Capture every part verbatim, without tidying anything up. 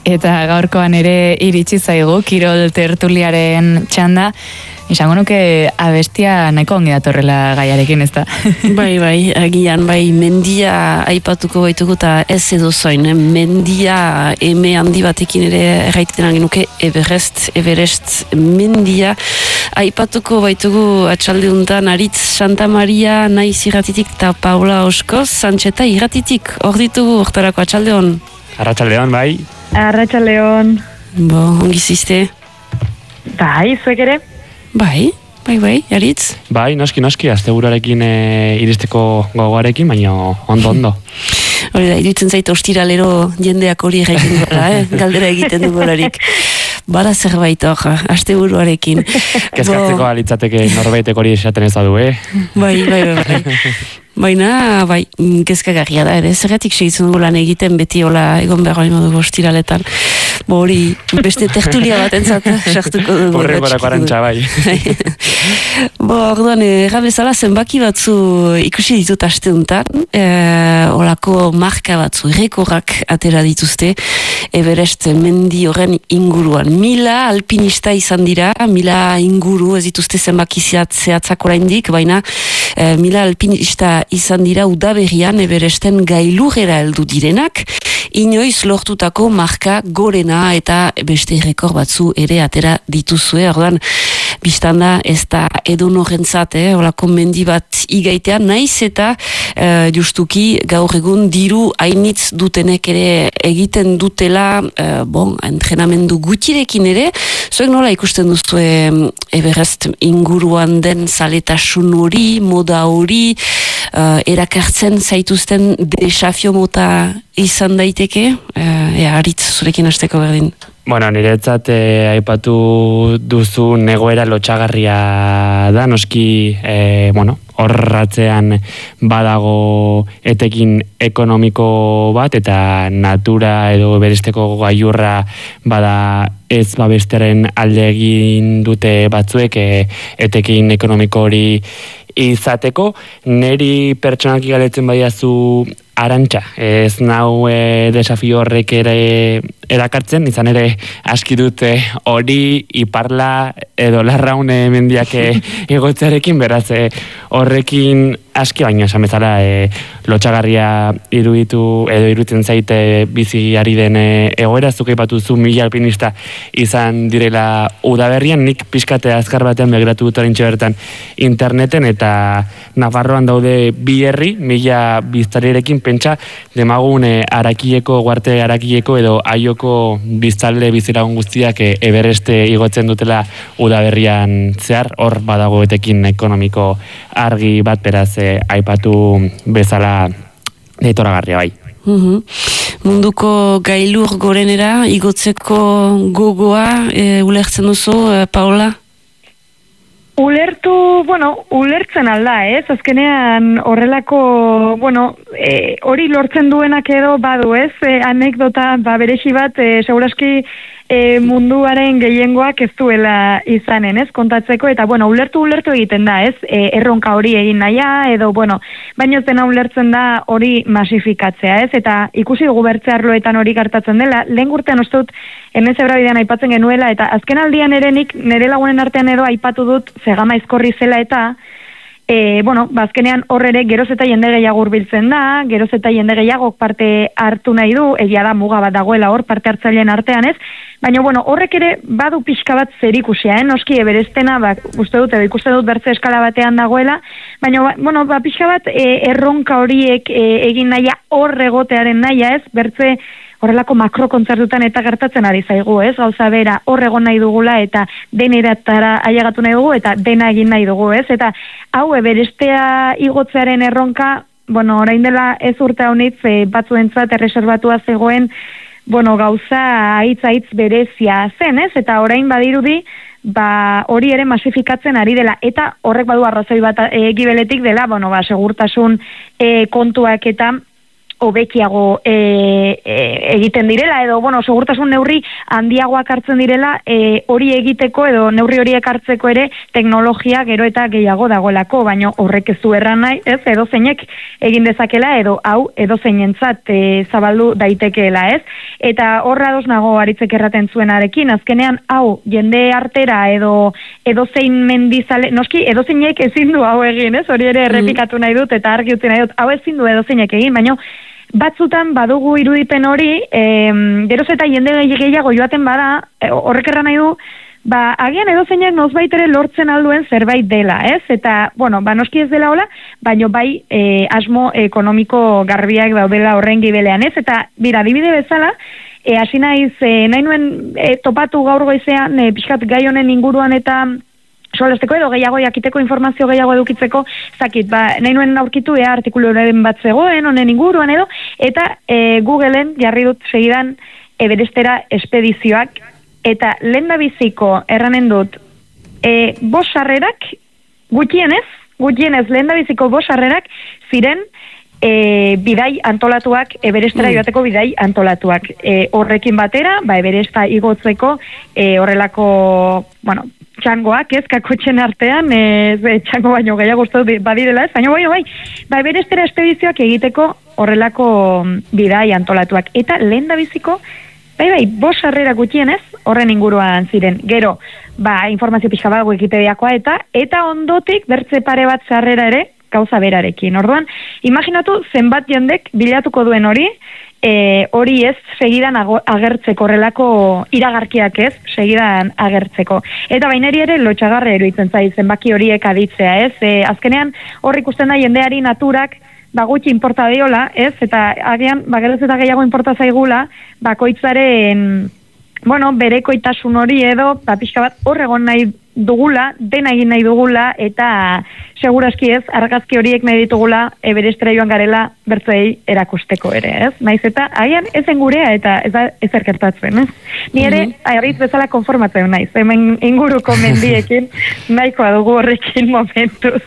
eta gaurkoan ere iritsi zaigu kirol tertuliaren txanda. Izango nuke abestia nahiko ongi datorrela gaiarekin, ez da? Bai, bai, agian, bai, mendia aipatuko baituko eta ez edo zoin, eh? Mendia eme handi batekin ere erraiten agin nuke Everest, Everest mendia aipatuko baitugu atxalde untan Aritz Santa Maria naiz irratitik eta Paula Oskoz, Santxeta irratitik, hor ditugu, hortarako atxalde hon. Arratxalde hon, bai. Arratxalde hon. Bo, ongi zizte? Bai, zuek ere? Bai, bai, bai, Aritz? Bai, noski, noski, asteburarekin e, iristeko gogoarekin, baina ondo, ondo. Hori da, iruditzen zait ostiralero jendeak hori egiten duela, eh? Galdera egiten dugularik. Bada zerbait hor, asteburuarekin. Kezkatzeko alitzateke norbaitek hori esaten ez badu, eh? Bai, bai, bai, bai. Baina, bai, kezkagarria da, ere, zergatik segitzen dugu lan egiten beti hola egon behar hori modu ostiraletan. Bo hori, beste tertulia bat entzat, sartuko dugu. Horre gorako arantxa, bai. Bo, orduan, erra bezala zenbaki batzu ikusi ditut asteuntan, e, olako marka batzu, rekorrak atera dituzte, Everest mendi horren inguruan. Mila alpinista izan dira, mila inguru ez dituzte zenbaki zehatzak oraindik, baina e, mila alpinista izan dira udaberrian Everesten gailurrera heldu direnak, inoiz lortutako marka gorena eta beste rekor batzu ere atera dituzue, orduan biztanda ez da edo norentzat, eh, olako mendi bat igaitea, naiz eta eh, justuki gaur egun diru hainitz dutenek ere egiten dutela, eh, bon, entrenamendu gutirekin ere, zuek nola ikusten duzu Everest inguruan den zaletasun hori, moda hori, eh, erakartzen zaituzten desafio mota izan daiteke, eh, ea, Aritz, zurekin hasteko berdin. Bueno, niretzat eh, aipatu duzu negoera lotxagarria da, noski, eh, bueno, horratzean badago etekin ekonomiko bat, eta natura edo beresteko gailurra bada ez babesteren alde egin dute batzuek e, etekin ekonomiko hori izateko. Neri pertsonalki galetzen badiazu Arantxa, ez nau e, desafio horrek ere erakartzen, izan ere aski dute hori iparla edo larraune mendiak egotzearekin, beraz e, horrekin aski, baina esan bezala e, lotxagarria iruditu edo iruditzen zaite bizi ari den e, egoera, zuk aipatu zu mila alpinista izan direla udaberrian, nik pixkate azkar batean begiratu dut orintxe bertan interneten, eta Nafarroan daude bi herri, mila biztarirekin, pentsa demagun e, Arakieko, Guarte Arakieko edo Aioko biztalde bizilagun guztiak e, Evereste igotzen dutela udaberrian zehar, hor badago etekin ekonomiko argi bat, beraz e, aipatu bezala deitoragarria bai. Uhum. Munduko gailur gorenera igotzeko gogoa e, ulertzen duzu, e, Paula? Ulertu, bueno, ulertzen alda, ez? Azkenean horrelako, bueno, e, hori lortzen duenak edo badu, ez? E, anekdota, ba, berexi bat, e, seguraski e, munduaren gehiengoak ez duela izanen, ez? Kontatzeko, eta, bueno, ulertu, ulertu egiten da, ez? E, erronka hori egin naia, edo, bueno, baino zena ulertzen da hori masifikatzea, ez? Eta ikusi dugu bertze arloetan hori gertatzen dela, lehen urtean uste dut, hemen zebrabidean aipatzen genuela, eta azken aldian ere nik nire lagunen artean edo aipatu dut zegama izkorri zela, eta e, bueno, bazkenean hor ere geroz eta jende gehiago hurbiltzen da, geroz eta jende gehiago parte hartu nahi du, egia da muga bat dagoela hor parte hartzaileen artean, ez? Baina, bueno, horrek ere badu pixka bat zerikusia, eh? Noski Everestena, ba, uste dut, edo ikuste dut bertze eskala batean dagoela, baina, bueno, ba, pixka bat e, erronka horiek e, egin naia hor egotearen naia, ez? Bertze horrelako makrokontzertutan eta gertatzen ari zaigu, ez? Gauza bera, hor egon nahi dugula eta deneratara ailegatu nahi dugu eta dena egin nahi dugu, ez? Eta hau Everestea igotzearen erronka, bueno, orain dela ez urte honitz e, batzuentzat erreserbatua zegoen, bueno, gauza aitz-aitz berezia zen, ez? Eta orain badirudi, ba, hori ere masifikatzen ari dela, eta horrek badu arrazoi bat e, gibeletik dela, bueno, ba, segurtasun e, kontuak eta hobekiago e, e, egiten direla, edo, bueno, segurtasun neurri handiagoak hartzen direla, e, hori egiteko edo neurri horiek hartzeko ere teknologia gero eta gehiago dagoelako, baina horrek ez du erran nahi, ez, edo zeinek egin dezakela, edo hau edo zeinentzat e, zabaldu daitekeela, ez? Eta horra dos nago aritzek erraten zuenarekin, azkenean hau jende artera edo edo zein mendizale, noski edo zeinek ezin du hau egin, ez? Hori ere errepikatu nahi dut eta argi utzi nahi dut, hau ezin du edo zeinek egin, baina batzutan badugu irudipen hori, e, geroz eta jende gehiago joaten bada, e, horrek erran nahi du, ba, agian edo zeinak nozbait ere lortzen alduen zerbait dela, ez? Eta, bueno, ba, noski ez dela hola, baino bai e, asmo ekonomiko garbiak daudela horren gibelean, ez? Eta, bira, adibide bezala, e, hasi naiz, e, nahi nuen e, topatu gaur goizean, e, pixkat gai honen inguruan eta solasteko edo gehiago jakiteko informazio gehiago edukitzeko, zakit, ba, nahi nuen aurkitu ea artikuluren bat zegoen, honen inguruan edo, eta e, Googleen jarri dut segidan Everestera espedizioak, eta lehendabiziko erranen dut, e, bos sarrerak, gutxienez, gutxienez lehendabiziko bos sarrerak ziren e, bidai antolatuak, Everestera mm. joateko bidai antolatuak. E, horrekin batera, ba, Everesta igotzeko e, horrelako, bueno, txangoak, ez, kakotxen artean, ez, txango baino gehiago uste badirela, ez, baina baino bai, ba, Everestera espedizioak egiteko horrelako bidai antolatuak. Eta lehendabiziko, bai, bai, bos sarrera gutxienez, horren inguruan ziren. Gero, ba, informazio pixka bat Wikipediakoa eta, eta ondotik bertze pare bat sarrera ere, gauza berarekin. Orduan, imaginatu zenbat jendek bilatuko duen hori, e, hori ez segidan agertzeko, horrelako iragarkiak ez, segidan agertzeko. Eta baineri ere lotxagarre eruditzen zai, zenbaki horiek aditzea, ez? E, azkenean, hor ikusten da jendeari naturak, ba, gutxi inporta diola, ez? Eta agian, ba, geroz eta gehiago inporta zaigula, bakoitzaren, bueno, berekoitasun hori edo, ba, pixka bat hor egon nahi dugula, dena egin nahi dugula, eta segurazki ez, argazki horiek nahi ditugula, Everestera joan garela bertzei erakusteko ere, ez? Naiz eta, agian, ezen gurea, eta ez da ezer gertatzen, ez? Ni ere, mm -hmm. agarriz bezala konformatzen naiz, hemen inguruko mendiekin, nahikoa dugu horrekin momentuz.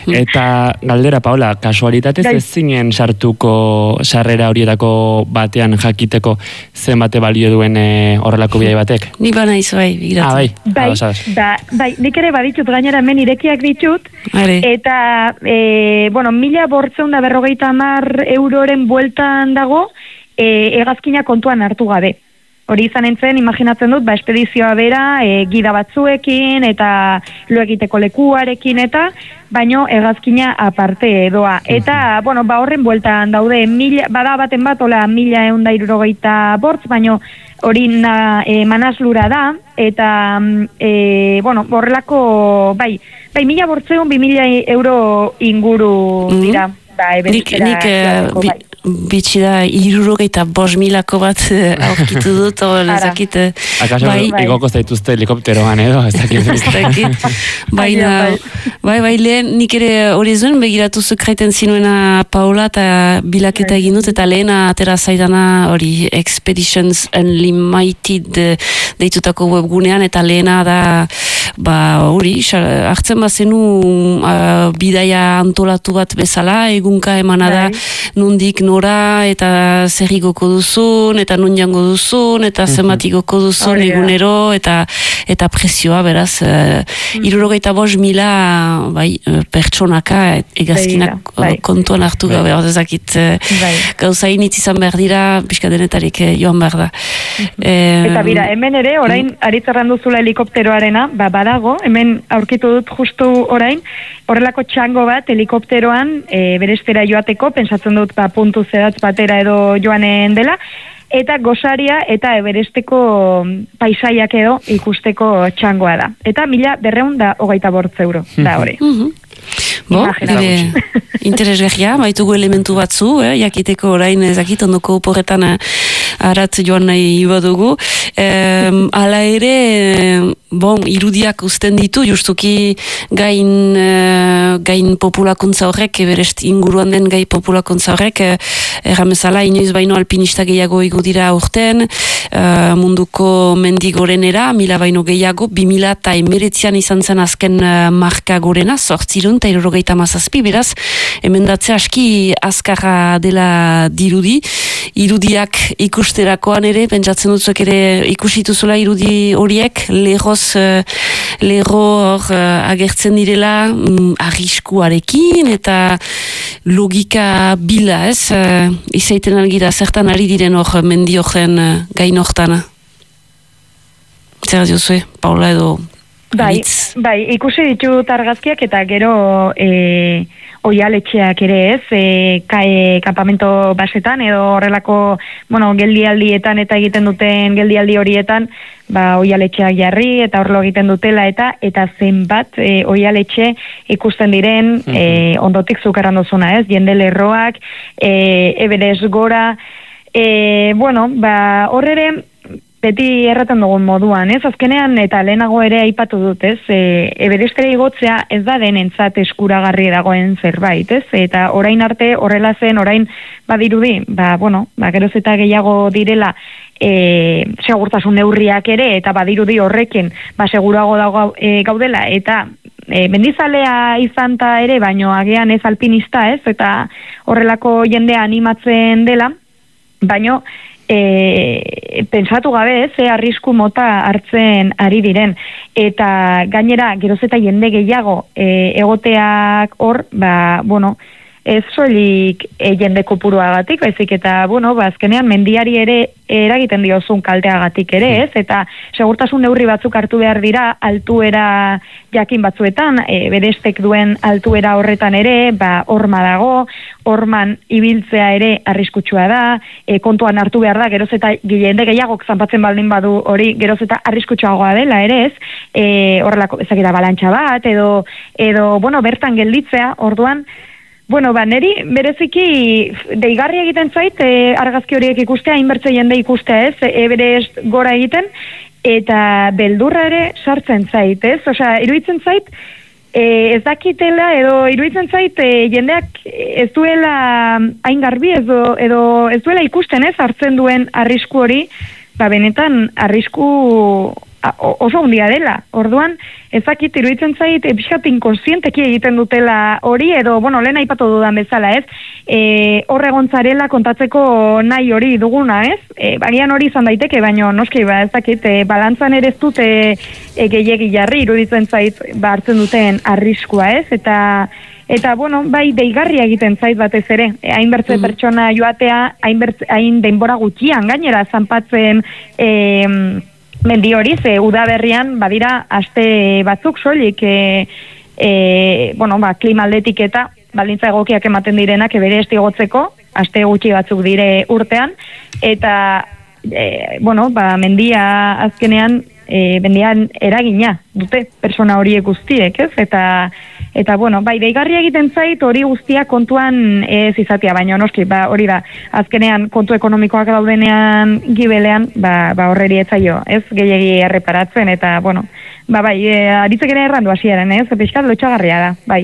Eta, galdera, Paula, kasualitatez ez zinen sartuko sarrera horietako batean jakiteko zenbate balio duen e, horrelako bidai batek? Ni ba naiz, bai, bigiratu. Ah, bai, bai, da, bai, nik ere baditut, gainera hemen irekiak ditut, Are. Eta, e, bueno, mila bortzeun da berrogeita hamar euroren bueltan dago, e, hegazkina kontuan hartu gabe. Hori izan entzen, imaginatzen dut, ba, espedizioa bera, e, gida batzuekin, eta lo egiteko lekuarekin, eta baino hegazkina aparte edoa. Eta, bueno, ba, horren bueltan daude, mila, bada baten bat, ola, mila egun da irurogeita bortz, baino hori na, e, manaslura da, eta, e, bueno, horrelako, bai, bai, mila bortzeun, bi mila euro inguru dira. Mm -hmm. Ba, nik, nik uh, bi, bitxi da irurogeita bos milako bat aurkitu dut, o lezakit. Akaso, bai, igoko zaituzte helikopteroan edo, ez dakit. Baina, bai, bai, lehen nik ere hori zuen, begiratu sekreiten zinuena Paula, eta bilaketa egin dut, eta lehena atera zaidana hori Expeditions Unlimited deitutako webgunean, eta lehena da, ba, hori, hartzen bazenu uh, bidaia antolatu bat bezala, egunka emana da, nundik nora, eta zer igoko duzun, eta nun jango duzun, eta zenbat igoko duzun egunero, eta eta prezioa, beraz, uh, irurogeita bost mila, bai, pertsonaka, egazkinak bai, kontuan hartu bai, gabe, ezakit, bai, gauza initz izan behar dira, pixka denetarik joan behar da. E, eta bira, hemen ere, orain, aritzarran duzula helikopteroarena, ba, badago, hemen aurkitu dut justu orain, horrelako txango bat helikopteroan e, Berestera joateko, pentsatzen dut ba, puntu zedatz batera edo joanen dela, eta gosaria eta Everesteko paisaiak edo ikusteko txangoa da. Eta mila berreun da hogeita bortz euro, da hori. Bo, interesgarria, baitugu elementu batzu, eh, jakiteko orain ezakit, ondoko porretan arat joan nahi badugu. Um, ala ere, bon, irudiak uzten ditu, justuki gain, uh, gain populakuntza horrek, eberest inguruan den gai populakuntza horrek, uh, erramezala, inoiz baino alpinista gehiago igo dira urten, uh, munduko mendi gorenera, mila baino gehiago, bi mila eta emeretzian izan zen azken uh, marka gorena, sortzirun, eta irurogeita mazazpi, beraz, emendatzea aski azkarra dela dirudi, irudiak ikusterakoan ere, pentsatzen dutzuek ere ikusituzula irudi horiek, leroz, uh, lero hor uh, agertzen direla, um, arriskuarekin, eta logika bila, ez? Uh, izaiten algira, zertan ari diren hor mendi horren uh, gain hortana. Zer diozue, Paula edo... Bai, bai, ikusi ditut argazkiak eta gero e, oialetxeak ere ez, e, ka, e, kampamento basetan edo horrelako, bueno, geldialdietan eta egiten duten geldialdi horietan, ba, oialetxeak jarri eta horrelo egiten dutela eta eta zenbat e, oialetxe ikusten diren mm-hmm. e, ondotik zukarran duzuna ez, jende lerroak, e, eberes gora, e, bueno, ba, horrere, beti erraten dugun moduan, ez? Azkenean eta lehenago ere aipatu dut, ez? E, Everestere igotzea ez da denentzat eskuragarri dagoen zerbait, ez? Eta orain arte horrela zen, orain badirudi, ba, bueno, ba, geroz eta gehiago direla e, segurtasun neurriak ere, eta badirudi horrekin, ba, segurago dago e, gaudela, eta e, mendizalea izan ta ere, baino agian ez alpinista, ez? Eta horrelako jendea animatzen dela, baino, E, pentsatu gabe, ze arrisku mota hartzen ari diren, eta gainera geroz eta jende gehiago e, egoteak hor, ba, bueno, ez soilik e, jende kopuruagatik, baizik eta, bueno, ba, azkenean mendiari ere eragiten diozun kalteagatik ere, ez? Eta segurtasun neurri batzuk hartu behar dira, altuera jakin batzuetan, e, berestek duen altuera horretan ere, ba, horma dago, horman ibiltzea ere arriskutsua da, e, kontuan hartu behar da, geroz eta jende gehiagok zanpatzen baldin badu hori, geroz eta arriskutsuagoa dela ere, ez? E, horrelako, ezakita balantxa bat, edo, edo, bueno, bertan gelditzea, orduan, bueno, ba, neri bereziki deigarri egiten zait, e, argazki horiek ikustea, hainbertze jende ikustea, ez, e, berez gora egiten, eta beldurra ere sartzen zait, ez? Osea, iruditzen zait, e, ez dakitela, edo iruditzen zait, e, jendeak ez duela hain garbi, edo, edo ez duela ikusten, ez, hartzen duen arrisku hori, ba, benetan arrisku oso handia dela. Orduan, ezakit iruditzen zait, e, pixkat inkonsienteki egiten dutela hori, edo, bueno, lehen aipatu dudan bezala, ez? E, horregontzarela kontatzeko nahi hori duguna, ez? E, bagian hori izan daiteke, baina noski, ba, ezakit, e, balantzan ere ez dute e, gehiegi jarri, iruditzen zait, ba, hartzen duten arriskua, ez? Eta, eta bueno, bai, deigarria egiten zait batez ere. E, hainbertze mm-hmm. pertsona joatea, hainbertze, hain denbora gutxian, gainera, zanpatzen... E, mendi hori, ze udaberrian badira aste batzuk soilik e, e, bueno, ba, klima aldetik eta baldintza egokiak ematen direnak ebere estigotzeko, aste gutxi batzuk dire urtean, eta e, bueno, ba, mendia azkenean e, mendian eragina dute persona horiek guztiek, ez? Eta Eta, bueno, bai, deigarria egiten zait hori guztia kontuan ez izatea, baina noski, ba, hori da, azkenean kontu ekonomikoak daudenean gibelean, ba, ba horreri etzaio, ez, gehiagi erreparatzen, eta, bueno, ba, bai, e, aritzek ere errandu hasieran, ez, pixkat lotxagarria da, bai.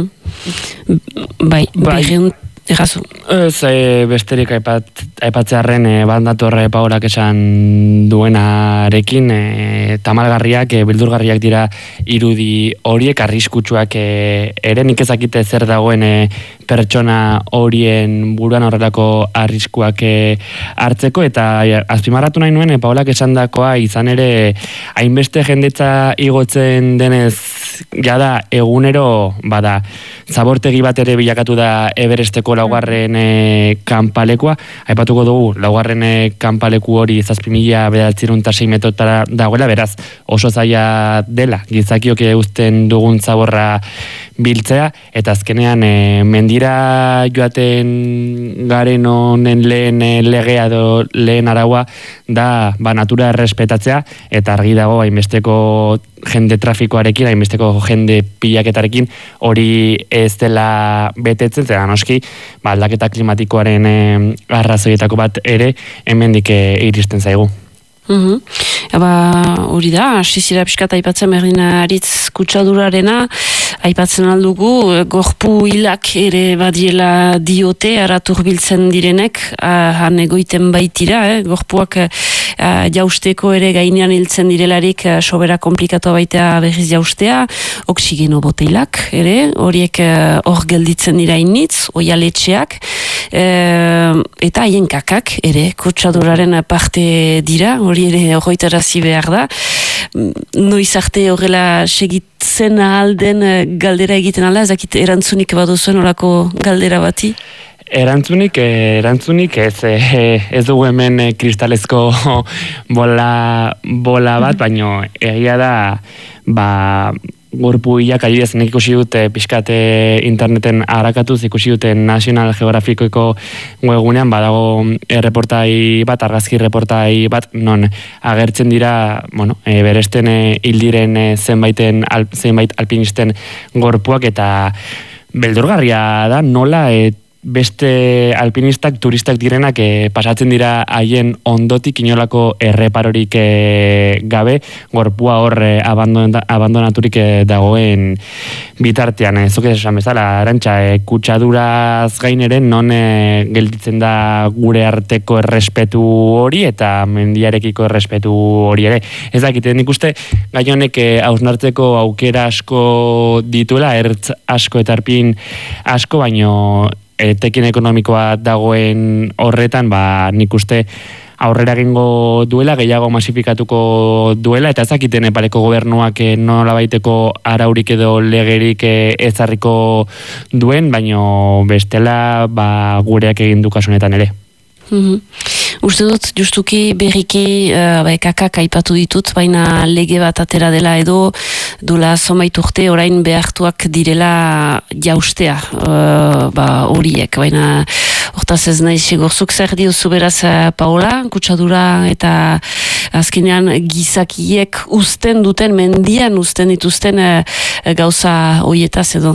Mm-hmm. Bai, bai, Egazu. Ez, e, besterik aipat, aipatzearen e, bandatorre Paulak esan duenarekin, e, tamalgarriak, e, bildurgarriak dira irudi horiek, arriskutsuak e, ere, nik ezakite zer dagoen e, pertsona horien buruan horrelako arriskuak e, hartzeko, eta e, azpimarratu nahi nuen, e, Paulak esandakoa izan ere, hainbeste jendetza igotzen denez, jada egunero, bada, zabortegi bat ere bilakatu da Everesteko laugarren e, kanpalekoa. Aipatuko dugu, laugarren e, kanpaleku hori zazpi mila bederatziehun eta sei metrotara dagoela, beraz, oso zaila dela, gizakioke uzten dugun zaborra biltzea, eta azkenean e, mendira joaten garen honen lehen e, legea edo lehen araua da ba, natura errespetatzea, eta argi dago hainbesteko jende trafikoarekin, hainbesteko jende pilaketarekin hori ez dela betetzen, zera noski, ba, aldaketa klimatikoaren e, arrazoietako bat ere hemendik e, iristen zaigu. Uhum. Aba, hori da, hasi zira pixkat aipatzen berdin aritz kutsadurarena, aipatzen aldugu, gorpu hilak ere badiela diote, aratur biltzen direnek, han egoiten baitira, eh? Gorpuak uh, jausteko ere gainean hiltzen direlarik uh, sobera komplikatu baita berriz jaustea, oksigeno boteilak ere, horiek hor uh, gelditzen dira initz, oialetxeak, uh, eta haien kakak ere, kutsaduraren parte dira, hori ere horretarazi behar da. Noiz arte horrela segitzen alden galdera egiten alda, ezakit erantzunik baduzuen horako galdera bati? Erantzunik, erantzunik ez, ez dugu hemen kristalezko bola, bola bat, baino egia da, ba, gorpu hilak adibidez nik ikusi dute pixkat interneten harakatuz ikusi dute National Geographiceko webunean badago erreportai bat, argazki reportai bat, non agertzen dira, bueno, e, beresten hildiren e, zenbaiten al, zenbait alpinisten gorpuak eta beldurgarria da nola e, beste alpinistak, turistak direnak e, pasatzen dira haien ondotik inolako erreparorik e, gabe, gorpua hor e, abandon, abandonaturik e, dagoen bitartean. E, Zuk esan bezala, Arantxa, e, kutsaduraz gaineren non e, gelditzen da gure arteko errespetu hori eta mendiarekiko errespetu hori ere. Ez dakiten ikuste, gai honek e, hausnartzeko aukera asko dituela, ertz asko eta arpin asko, baino etekin ekonomikoa dagoen horretan, ba, nik uste aurrera egingo duela, gehiago masifikatuko duela, eta ezakiten Nepaleko gobernuak nola baiteko araurik edo legerik ezarriko duen, baino bestela ba, gureak egin du kasunetan ere. Mm-hmm. Uste dut, justuki berriki uh, ba, kakak aipatu ditut, baina lege bat atera dela edo dola zomait urte orain behartuak direla jaustea uh, ba, horiek, baina hortaz ez nahi segorzuk zer diozu beraz Paola, kutsadura eta azkenean gizakiek uzten duten, mendian uzten dituzten uh, gauza horietaz edo.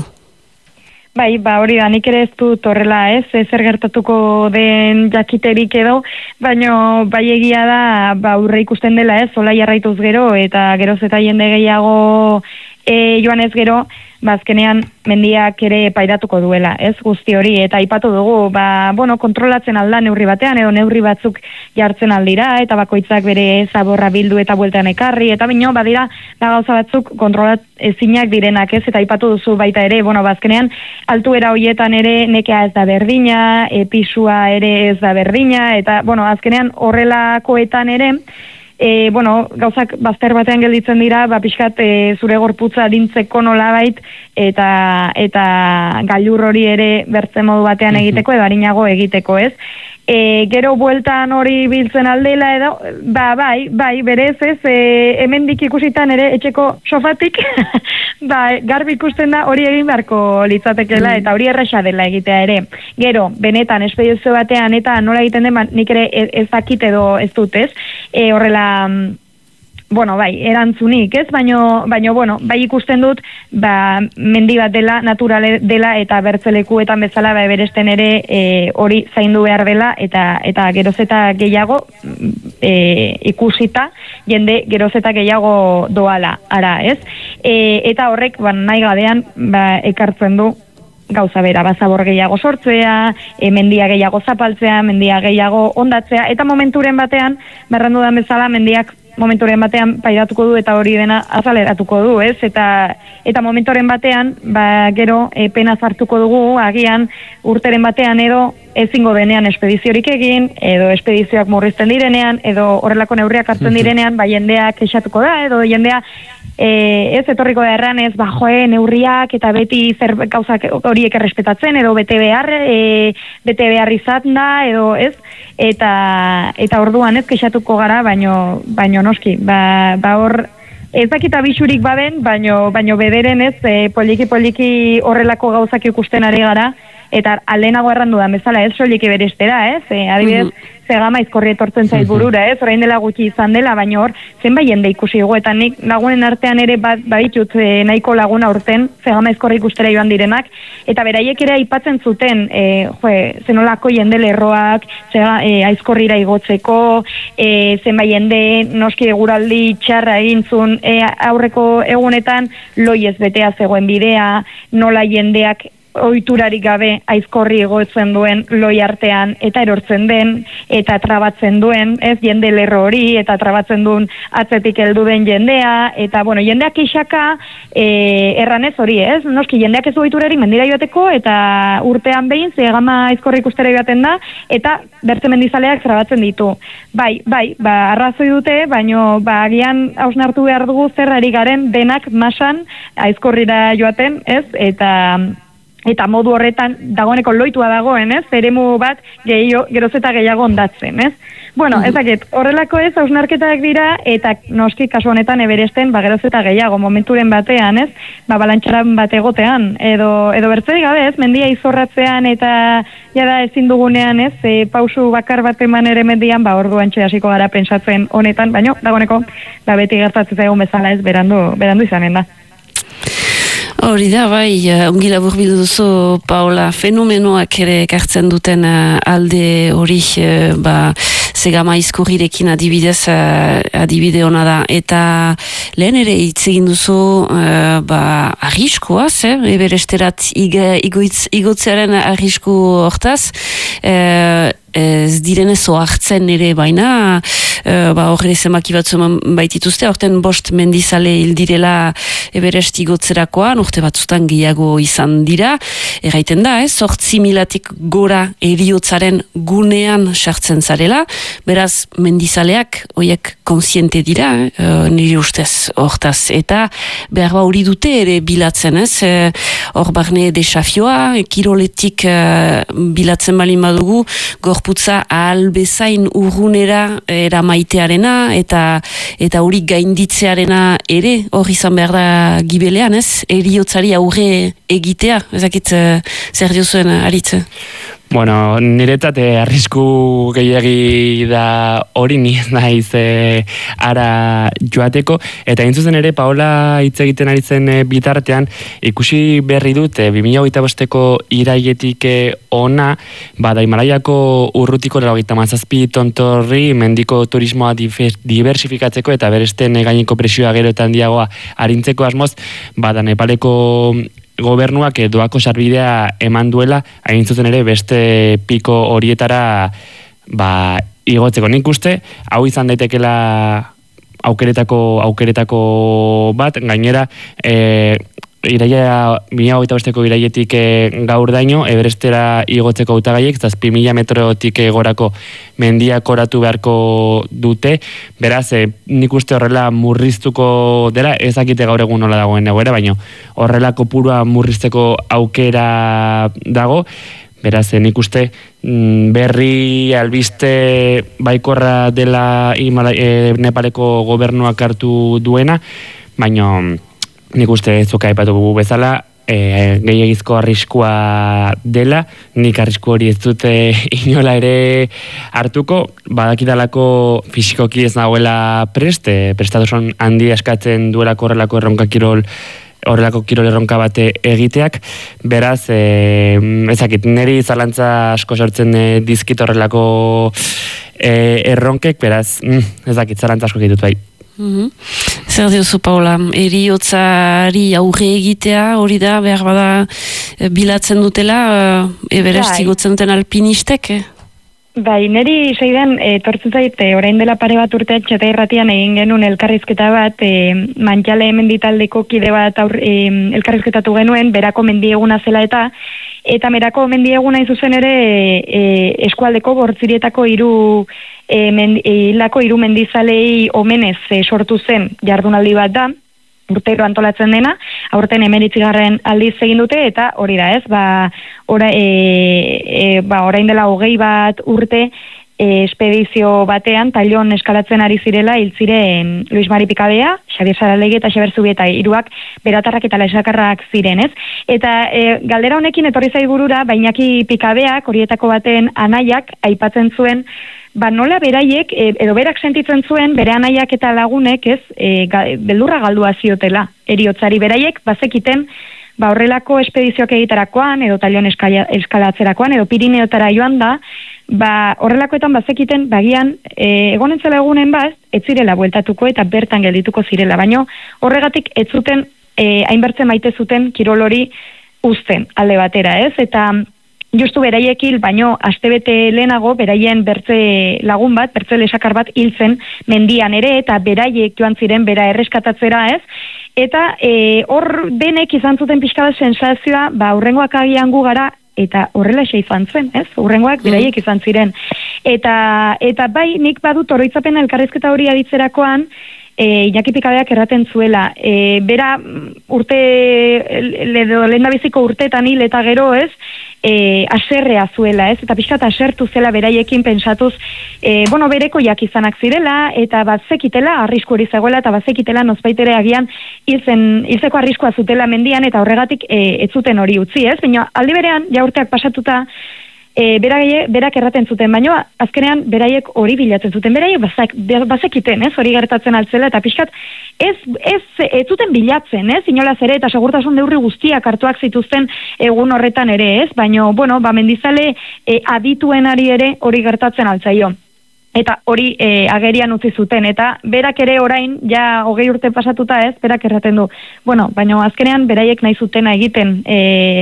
Bai, ba hori da, nik ere ez dut horrela ez, zer gertatuko den jakiterik edo, baino bai egia da, ba urre ikusten dela ez, hola jarraituz gero, eta geroz eta jende gehiago e, joan ez gero, bazkenean mendiak ere pairatuko duela, ez guzti hori, eta aipatu dugu, ba, bueno, kontrolatzen alda neurri batean, edo neurri batzuk jartzen aldira, eta bakoitzak bere zaborra bildu eta bueltan ekarri, eta bino, badira, da gauza batzuk kontrolat ezinak direnak, ez, eta aipatu duzu baita ere, bueno, bazkenean, altuera hoietan ere nekea ez da berdina, e, pisua ere ez da berdina, eta, bueno, azkenean horrelakoetan ere, E, bueno, gauzak bazter batean gelditzen dira, ba, pixkat e, zure gorputza dintzeko nolabait, eta eta gailur hori ere bertze modu batean egiteko, edo harinago egiteko, ez? E, gero bueltan hori biltzen aldela edo, ba, bai, bai, berez ez, e, hemendik ikusitan ere etxeko sofatik, ba, garbi ikusten da hori egin beharko litzatekela, eta hori erresa dela egitea ere. Gero, benetan, espedizio batean, eta nola egiten den, nik ere ez dakit edo ez dut, ez? E, horrela, bueno, bai, erantzunik, ez? Baino, baino, bueno, bai ikusten dut, ba, mendi bat dela, naturale dela, eta bertzelekuetan bezala, ba, beresten ere e, hori zaindu behar dela, eta eta geroz eta gehiago e, ikusita, jende geroz eta gehiago doala, ara, ez? E, eta horrek, ba, nahi gadean, ba, ekartzen du, gauza bera, bazabor gehiago sortzea, e, mendia gehiago zapaltzea, mendia gehiago ondatzea, eta momenturen batean, berrandu da bezala, mendiak momenturen batean pairatuko du eta hori dena azaleratuko du, ez? Eta eta momenturen batean, ba, gero e, pena zartuko dugu, agian urteren batean edo ezingo denean espediziorik egin, edo espedizioak murrizten direnean, edo horrelako neurriak hartzen direnean, ba, jendea kexatuko da, edo jendea e, ez etorriko da erran ez, ba, joe, neurriak eta beti zer gauzak horiek errespetatzen, edo bete behar, e, bete behar izan da, edo ez, eta eta orduan ez kexatuko gara, baino, baino noski, ba, ba hor, ez dakita bisurik baden, baino, baino bederen ez, e, poliki poliki horrelako gauzak ikusten ari gara, eta alenago errandu da bezala, ez soilik berestera, ez? E, adibidez, mm-hmm. zegama izkorri etortzen zait burura, ez? Orain dela gutxi izan dela, baina hor, zenbait jende ikusi dugu, eta nik lagunen artean ere bat baditut e, nahiko laguna urten, zegama izkorri ikustera joan direnak, eta beraiek ere aipatzen zuten, e, joe, zenolako jende lerroak, zega, e, aizkorrira igotzeko, e, zenbait jende noski eguraldi txarra egintzun, e, aurreko egunetan loiez betea zegoen bidea, nola jendeak ohiturarik gabe aizkorri igotzen duen loi artean eta erortzen den eta trabatzen duen, ez, jende lerro hori eta trabatzen duen atzetik heldu den jendea, eta bueno, jendeak kexaka e, erranez hori, ez, noski jendeak ez du ohiturarik mendira joateko eta urtean behin zegama aizkorri ikustera joaten da eta bertze mendizaleak trabatzen ditu. Bai, bai, ba, arrazoi dute, baino ba, agian hausnartu behar dugu zerrari garen denak masan aizkorrira joaten, ez, eta eta modu horretan dagoeneko loitua dagoen, ez? Eremu bat gehiago, geroz eta gehiago ondatzen, ez? Bueno, mm-hmm. ezakit, horrelako ez, hausnarketak dira, eta noski kasu honetan Everesten, ba, geroz eta gehiago, momenturen batean, ez? Ba, balantxaran bat egotean, edo, edo bertzei gabe, ez? Mendia izorratzean, eta jada ezin dugunean, ez? E, pausu bakar bat eman ere mendian, ba, orduan hasiko gara pentsatzen honetan, baino, dagoeneko, ba, beti gertatzen zaigun bezala, ez? Berandu, berandu izanen da. Hori da, bai, ongi laburbildu duzu, Paula, fenomenoak ere ekartzen duten uh, alde hori, uh, ba, zegama izkorrirekin adibidez, uh, adibide hona da, eta lehen ere hitz egin duzu, uh, ba, arriskoaz, eh? Everesterat igoitz, igotzearen arrisku hortaz, uh, ez direnez oartzen ere baina, uh, ba, horre zemaki batzu baitituzte, horten bost mendizale hildirela Everest igotzerakoan, urte batzutan gehiago izan dira, erraiten da, ez, zortzi milatik gora eriotzaren gunean sartzen zarela, beraz, mendizaleak, horiek konsiente dira, eh, nire ustez hortaz, eta behar ba hori dute ere bilatzen, ez, hor eh, barne desafioa, kiroletik eh, bilatzen balin badugu, gorputza ahal bezain urrunera eramaitearena, eta eta hori gainditzearena ere, hor izan behar da gibelean, ez, eriotzari aurre egitea, ezakit uh, zer diozuen aritze? Bueno, niretzat eh, arrisku gehiagi da hori ni naiz eh, ara joateko, eta intzuzen ere Paola hitz egiten ari zen eh, bitartean ikusi berri dut eh, bi mila hogeita bosteko irailetik eh, ona, bada Himalaiako urrutiko laurogeita hamazazpi tontorri mendiko turismoa diversifikatzeko eta beresten eh, gaineko presioa gero eta handiagoa arintzeko asmoz, bada Nepaleko gobernuak doako sarbidea eman duela, hain zuzen ere beste piko horietara ba, igotzeko. Nik uste, hau izan daitekela aukeretako aukeretako bat, gainera e, iraia, mila hogeita bosteko irailetik e, gaur daino, Everestera igotzeko hautagaiek, zazpi mila metrotik gorako mendiak oratu beharko dute, beraz, e, nik uste horrela murriztuko dela, ezakite gaur egun nola dagoen egoera, baina horrelako purua murrizteko aukera dago, beraz, e, nik uste berri albiste baikorra dela e, Nepaleko gobernuak hartu duena, baina nik uste zuka aipatu bezala, e, gehiagizko arriskua dela, nik arrisku hori ez dute inola ere hartuko, badakidalako fisikoki ez nagoela prest, e, prestatuson handi askatzen duelako horrelako erronka kirol horrelako kirol erronka bate egiteak, beraz, e, ezakit, niri zalantza asko sortzen e, dizkit horrelako e, erronkek, beraz, mm, ezakit, zalantza asko egitut bai. Mm-hmm. Zer diozu, Paula, eriotzari aurre egitea, hori da, behar bada bilatzen dutela, Everest igotzen duten alpinistek? Eh? Bai, niri seidan, e, tortzen zait, e, orain dela pare bat urtean txeta irratian egin genuen elkarrizketa bat, e, Mantxale menditaldeko kide bat aur, e, elkarrizketatu genuen, berako mendieguna zela eta, eta berako mendieguna izuzen ere e, eskualdeko bortzirietako hiru e, men, e, hilako hiru mendizalei omenez e, sortu zen jardunaldi bat da, urtero antolatzen dena, aurten emeritzigarren aldiz egin dute, eta hori da ez, ba, ora, e, e, ba orain dela hogei bat urte, E, espedizio batean, tailon eskalatzen ari zirela, hil ziren Luis Mari Pikabea, Xabier Saralegi eta Xabier Zubieta, hiruak beratarrak eta lesakarrak ziren, ez? Eta e, galdera honekin etorri zaigurura, Bainaki Pikabeak, horietako baten anaiak, aipatzen zuen, ba nola beraiek, e, edo berak sentitzen zuen, bere anaiak eta lagunek, ez, e, ga, beldurra galdua ziotela, eriotzari beraiek, bazekiten, ba horrelako espedizioak egiterakoan, edo tailon eskala, eskalatzerakoan, edo Pirineotara joan da, ba horrelakoetan bazekiten bagian e, egonen zela egunen baz, ez zirela bueltatuko eta bertan geldituko zirela, baino horregatik ez zuten e, hainbertzen maite zuten kirol hori uzten alde batera, ez? Eta justu beraiek hil, baino astebete lehenago beraien bertze lagun bat, bertze lesakar bat hiltzen mendian ere, eta beraiek joan ziren bera erreskatatzera, ez? Eta hor e, denek izan zuten pixka bat sensazioa, ba hurrengoak agian gu gara, eta horrela xe izan zen, ez? Hurrengoak beraiek izan ziren. Eta, eta bai, nik badut oroitzapen elkarrizketa hori aditzerakoan, e, Iñaki Pikabeak erraten zuela. E, bera urte, lehen dabiziko urteetan hil eta gero, ez? E, aserrea zuela, ez? Eta pixkat asertu zela beraiekin pentsatuz, e, bueno, bereko jak izanak zirela, eta bazekitela, arrisku hori zegoela, eta bazekitela nozbaitere agian hilzen, hilzeko arriskua zutela mendian, eta horregatik e, ez zuten hori utzi, ez? Baina aldi berean, ja urteak pasatuta, e, beraie, berak erraten zuten, baina azkenean beraiek hori bilatzen zuten, beraiek bazek, bazekiten, ez? Hori gertatzen altzela, eta pixkat, ez, ez, ez zuten bilatzen, ez? Inolaz ere, eta segurtasun neurri guztiak hartuak zituzten egun horretan ere, ez? Baina, bueno, ba, mendizale e, adituenari ere hori gertatzen altzaio. Eta hori e, agerian utzi zuten, eta berak ere orain, ja hogei urte pasatuta, ez? Berak erraten du. Bueno, baina azkenean beraiek nahi zutena egiten, e,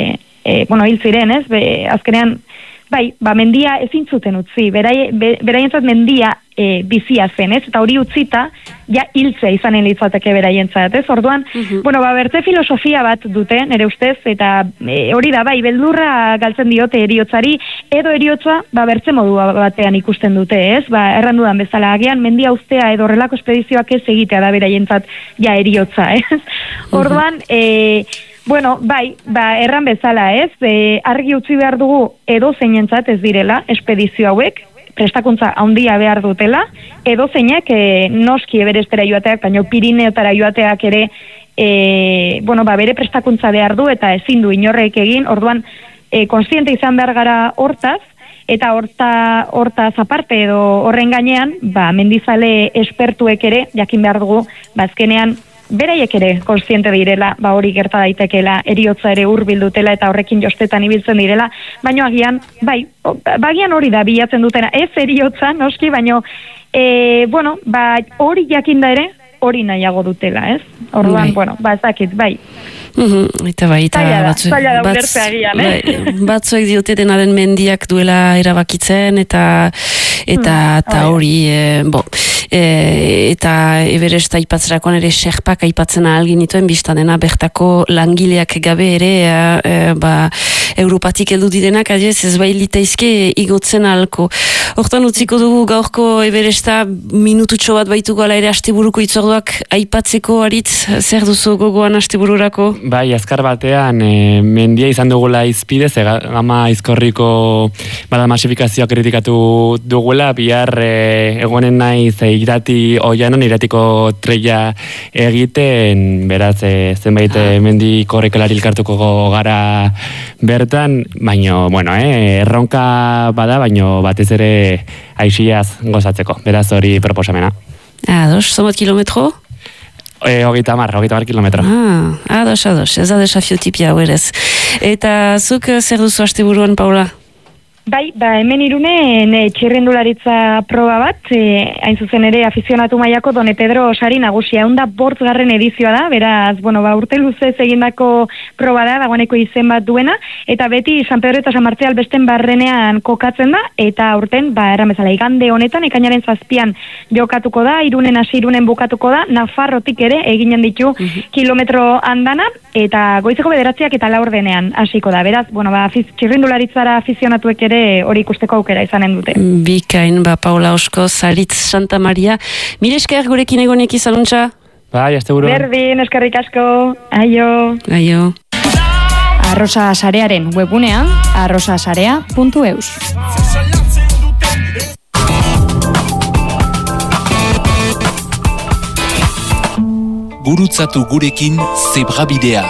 e, bueno, hil ziren, ez? Be, azkenean, bai, ba, mendia ezin zuten utzi, berai, be, beraientzat mendia e, bizia zen, ez? Eta hori utzita, ja hiltzea izanen litzateke beraientzat, ez? Orduan, uh-huh. bueno, ba, bertze filosofia bat dute, nere ustez, eta e, hori da, bai, beldurra galtzen diote eriotzari, edo eriotza, ba, bertze modu batean ikusten dute, ez? Ba, errandudan bezala, agian mendia ustea edo horrelako espedizioak ez egitea da beraientzat, ja, eriotza, ez? Uh-huh. Orduan, e, bueno, bai, ba, erran bezala, ez? E, argi utzi behar dugu edo zeinentzat ez direla espedizio hauek, prestakuntza handia behar dutela, edo zeinak e, noski Everestera joateak, baina Pirineotara joateak ere, e, bueno, ba, bere prestakuntza behar du, eta ezin du inorrek egin, orduan, e, konstiente izan behar gara hortaz, eta horta, hortaz aparte edo horren gainean, ba, mendizale espertuek ere, jakin behar dugu, bazkenean, beraiek ere konstiente direla, ba hori gerta daitekela, eriotza ere hurbil dutela eta horrekin jostetan ibiltzen direla, baino agian, bai, bagian hori da bilatzen dutena, ez eriotza, noski, baino, e, bueno, ba hori jakinda ere, hori nahiago dutela, ez? Orduan, bai. Bueno, ba ezakit, bai. Mm-hmm, eta bai, eta batzu, batz, agian, eh? bai, batzuek diote dena den mendiak duela erabakitzen, eta eta eta mm, hori, e, bo, e, eta Everest aipatzerakoan ere Sherpak aipatzen ahal ginituen, biztan dena bertako langileak gabe ere, e, e, ba, Europatik heldu direnak, adiez, ez bai litaizke igotzen ahalko. Hortan utziko dugu gaurko Everesta minututxo bat baitu gala ere asteburuko itzorduak aipatzeko aritz, zer duzu gogoan astebururako? Bai, azkar batean, e, mendia izan dugula izpidez, gama izkorriko bada masifikazioa kritikatu dugula, bihar e, egonen naiz e, irati oianon, iratiko treia egiten, beraz, e, zenbait ah. mendi korrekalari elkartuko gara bertan, baino, bueno, eh, erronka bada, baino batez ere aixiaz gozatzeko, beraz hori proposamena. Ados, zomot kilometro? E, hogeita mar, hogeita mar kilometro. Ah, ados, ados, ez da desafio tipia huerez. Eta zuk zer duzu asteburuan, Paula? Bai, ba, hemen Irunen e, txirrendularitza proba bat, e, hain zuzen ere afizionatu mailako Done Pedro sari nagusia, eunda bortzgarren edizioa da, beraz, bueno, ba, urte luzez egindako proba da, dagoeneko izen bat duena, eta beti San Pedro eta San Martzial besten barrenean kokatzen da, eta urten, ba, erramezala, igande honetan, ekainaren zazpian jokatuko da, Irunen hasi Irunen bukatuko da, Nafarrotik ere eginen ditu uh-huh. kilometro andana, eta goizeko bederatziak eta laur denean hasiko da, beraz, bueno, ba, afiz, txirrendularitzara afizionatuek ere hori ikusteko aukera izanen dute. Bikain, ba, Paula Osko, Zaritz Santa Maria. Mire esker gurekin egonek izanuntza? Bai, azte buru. Berdin, eskerrik asko. Aio. Aio. Arrosa Sarearen webunean arrosasarea puntu eus. gurutzatu gurekin Zebrabidea.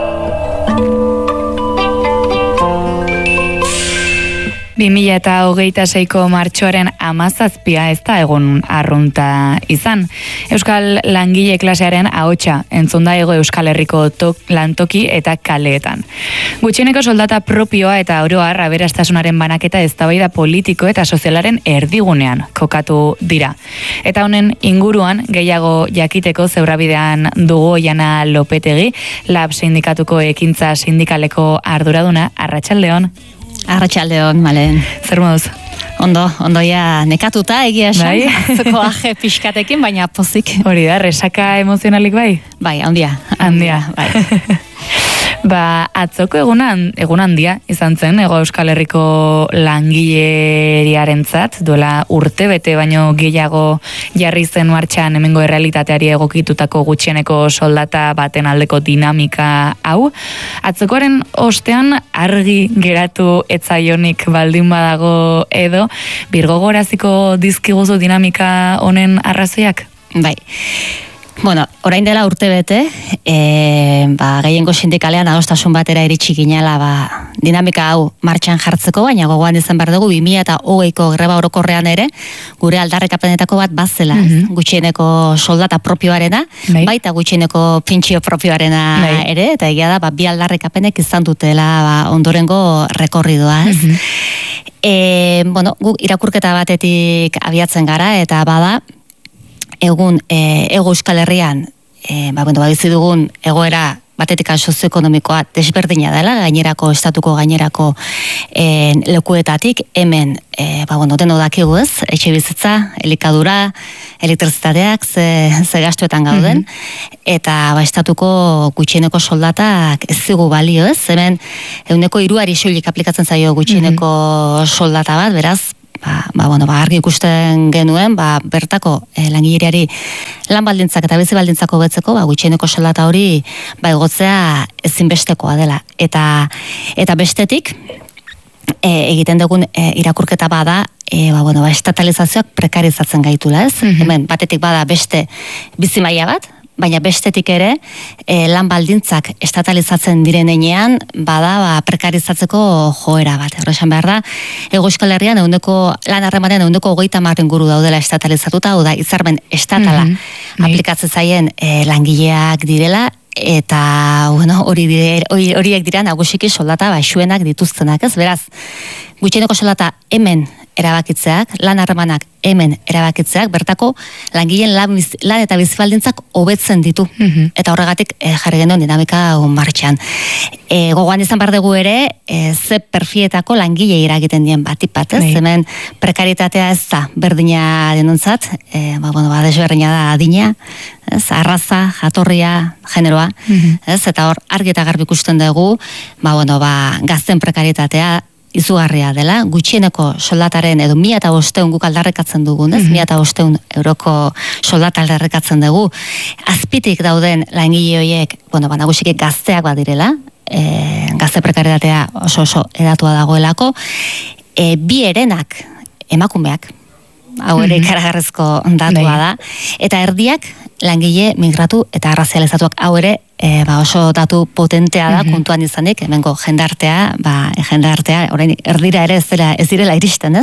bi mila eta hogeita seiko martxoaren hamazazpia ez da egun arrunta izan. Euskal langile klasearen ahotsa entzun da Hego Euskal Herriko tok, lantoki eta kaleetan. Gutxieneko soldata propioa eta oro har aberastasunaren banaketa eztabaida politiko eta sozialaren erdigunean kokatu dira. Eta honen inguruan gehiago jakiteko Zebrabidean dugu Oiana Lopetegi, Lab sindikatuko ekintza sindikaleko arduraduna. Arratsaldeon. Arratsaldeon, Malen. Zer moduz? Ondo, ondo ja nekatuta egia esan. Bai? Atzeko aje pixkatekin, baina pozik. Hori da, resaka emozionalik bai? Bai, handia. Handia. Bai. Ba, atzoko egunan, egun handia izan zen, Hego Euskal Herriko langileriarentzat, duela urte bete baino gehiago jarri zen martxan hemengo errealitateari egokitutako gutxieneko soldata baten aldeko dinamika hau. Atzokoaren ostean argi geratu etzaionik baldin badago edo, birgogoraziko dizkiguzu dinamika honen arrazoiak? Bai. Bueno, orain dela urte bete, e, ba, gehiengo sindikalean adostasun batera iritsi ginela ba, dinamika hau martxan jartzeko, baina gogoan izan behar dugu bi mila eta hogeiko greba orokorrean ere, gure aldarrekapenetako bat bazela, mm-hmm. gutxieneko soldata propioarena, bai. Baita gutxieneko pentsio propioarena bai. Ere, eta egia da, ba, bi aldarrekapenek izan dutela ba, ondorengo rekorridoa, ez? Mm-hmm. E, bueno, gu irakurketa batetik abiatzen gara, eta bada, egun e, Hego Euskal Herrian e, ba, bueno, bizi dugun egoera batetik sozioekonomikoa desberdina dela, gainerako estatuko gainerako e, lekuetatik, hemen e, ba, bueno, deno dakigu ez, etxe bizitza, elikadura, elektrizitateak, ze, ze gastuetan gauden, mm-hmm. eta ba, estatuko gutxieneko soldatak ez zigu balio ez, hemen eguneko hiruari soilik aplikatzen zaio gutxieneko mm-hmm. soldata bat, beraz, Ba, ba, bueno, ba, argi ikusten genuen, ba, bertako eh, langileriari lan baldintzak eta bizi baldintzak hobetzeko, ba, gutxieneko soldata hori ba, egotzea ezinbestekoa dela. Eta, eta bestetik, e, egiten dugun e, irakurketa bada, e, ba, bueno, ba, estatalizazioak prekarizatzen gaitula, ez? Mm-hmm. Hemen, batetik bada beste bizi maila bat, baina bestetik ere e, lan baldintzak estatalizatzen direnean bada ba, prekarizatzeko joera bat. Horresan behar da, Hego Euskal Herrian eguneko lan harremanean eguneko hogeita hamar inguru daudela estatalizatuta, hau da, hitzarmen estatala mm-hmm. aplikatzen zaien e, langileak direla, eta bueno, hori horiek dira nagusiki soldata baxuenak dituztenak, ez? Beraz, gutxieneko soldata hemen erabakitzeak, lan harremanak hemen erabakitzeak, bertako langileen lan, lan eta bizibaldintzak hobetzen ditu. Mm-hmm. Eta horregatik e, jarri genuen dinamika martxan. E, gogoan izan behar dugu ere, e, ze perfietako langile iragiten dien batik bat, ez? Hemen prekaritatea ez da berdina denontzat, e, ba, bueno, ba, desberdina da adina, ez? Arraza, jatorria, generoa, mm-hmm. ez? Eta hor, argi eta garbi ikusten dugu, ba, bueno, ba, gazten prekaritatea, izugarria dela, gutxieneko soldataren edo mila eta bosteun guk aldarrekatzen dugun, ez? Mm-hmm. Mila eta bosteun euroko soldata aldarrekatzen dugu. Azpitik dauden langile horiek, bueno, ba, nagusiki gazteak badirela, e, gazte prekaritatea oso oso edatua dagoelako, e, bi herenak emakumeak, hau ere ikaragarrezko datua da, eta erdiak langile migratu eta arrazializatuak, hau ere e, ba oso datu potentea da, mm-hmm. kontuan izanik, hemengo jendartea, ba, jendartea, orain erdira ere ez, dela, ez direla iristen, ez?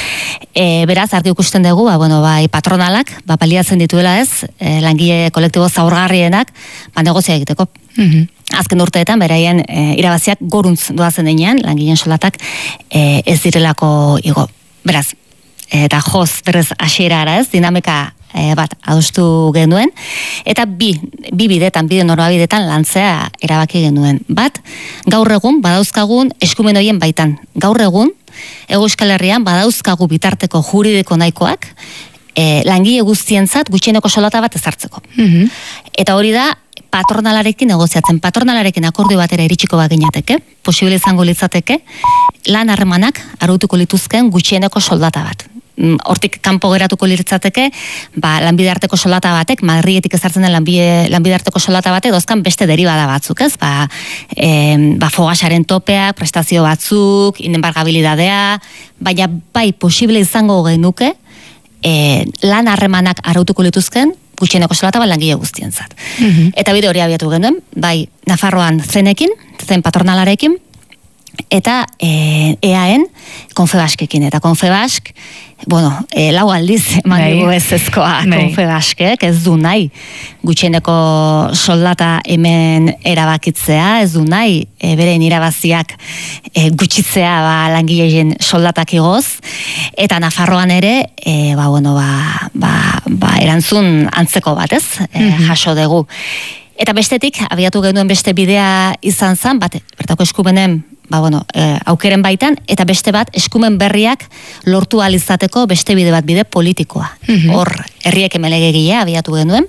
E, beraz, argi ikusten dugu, ba, bueno, bai, patronalak, ba, baliatzen dituela ez, e, langile kolektibo zaurgarrienak, ba, negozia egiteko. Mm-hmm. Azken urteetan, beraien e, irabaziak goruntz doazen denean, langileen solatak e, ez direlako igo. Beraz, eta joz, berez, hasierara ez, dinamika e, bat adostu genuen, eta bi, bi bidetan, bide norbabidetan lantzea erabaki genuen. Bat, gaur egun, badauzkagun eskumen horien baitan. Gaur egun, Hego Euskal Herrian badauzkagu bitarteko juridiko nahikoak, e, langile guztientzat gutxieneko solata bat ezartzeko. Mm-hmm. Eta hori da, patronalarekin negoziatzen, patronalarekin akordio batera iritsiko baginateke, posible izango litzateke, lan harremanak arautuko lituzken gutxieneko soldata bat. Hortik kanpo geratuko litzateke, ba, lanbide arteko soldata batek, Madriletik ezartzen den lanbide, lanbide arteko soldata batek, dozkan beste deribada batzuk, ez? Ba, e, ba fogasaren topeak, prestazio batzuk, inembargabilidadea, baina bai posible izango genuke, e, lan harremanak arautuko lituzken, gutxieneko soldata bat langile guztientzat. Mhm. Eta bide hori abiatu genuen, bai Nafarroan zenekin, zen patronalarekin, eta e, E A N Konfebaskekin, eta Konfebask, bueno, e, lau aldiz eman Bai. dugu ez ezkoa Bai. Konfebaskek, ez du nahi gutxieneko soldata hemen erabakitzea, ez du nahi e, beren irabaziak e, gutxitzea ba, langileen soldatak igoz, eta Nafarroan ere, e, ba, bueno, ba, ba, ba, erantzun antzeko bat, ez? E, jaso dugu. Eta bestetik, abiatu genuen beste bidea izan zen, bat, bertako eskumenen, ba, bueno, e, aukeren baitan, eta beste bat, eskumen berriak lortu ahal izateko beste bide bat, bide politikoa. Mhm. Hor, herriek emelegegilea abiatu genuen,